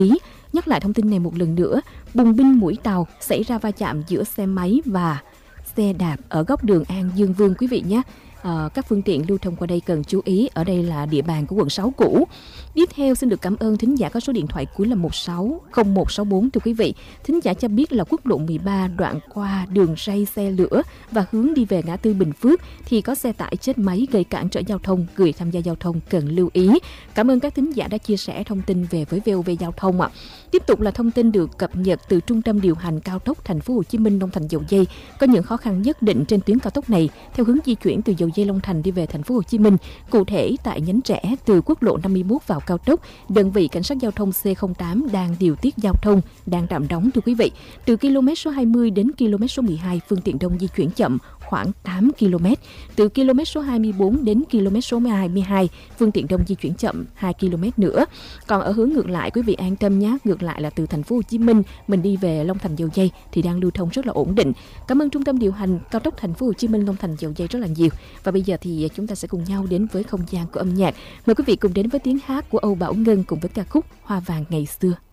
ý. Nhắc lại thông tin này một lần nữa, bùng binh mũi tàu xảy ra va chạm giữa xe máy và xe đạp ở góc đường An Dương Vương quý vị nhé. Các phương tiện lưu thông qua đây cần chú ý, ở đây là địa bàn của quận 6 cũ. Tiếp theo xin được cảm ơn thính giả có số điện thoại cuối là 160164 thưa quý vị. Thính giả cho biết là quốc lộ 13 đoạn qua đường ray xe lửa và hướng đi về ngã tư Bình Phước thì có xe tải chết máy gây cản trở giao thông, người tham gia giao thông cần lưu ý. Cảm ơn các thính giả đã chia sẻ thông tin về với VOV Giao thông ạ. Tiếp tục là thông tin được cập nhật từ Trung tâm điều hành cao tốc Thành phố Hồ Chí Minh Long Thành Dầu Giây. Có những khó khăn nhất định trên tuyến cao tốc này theo hướng di chuyển từ Dầu Giây Long Thành đi về Thành phố Hồ Chí Minh. Cụ thể tại nhánh rẽ từ quốc lộ 51 vào cao tốc, đơn vị cảnh sát giao thông C08 đang điều tiết giao thông, đang tạm đóng thưa quý vị. Từ km số 20 đến km số 12 phương tiện đông di chuyển chậm khoảng 8 km. Từ km số 24 đến km số 22 phương tiện đông di chuyển chậm 2 km nữa. Còn ở hướng ngược lại quý vị an tâm nhé, ngược lại là từ Thành phố Hồ Chí Minh mình đi về Long Thành Dầu Giây thì đang lưu thông rất là ổn định. Cảm ơn trung tâm điều hành cao tốc Thành phố Hồ Chí Minh Long Thành Dầu Giây rất là nhiều. Và bây giờ thì chúng ta sẽ cùng nhau đến với không gian của âm nhạc. Mời quý vị cùng đến với tiếng hát của Âu Bảo Ngân cùng với ca khúc Hoa Vàng Ngày Xưa.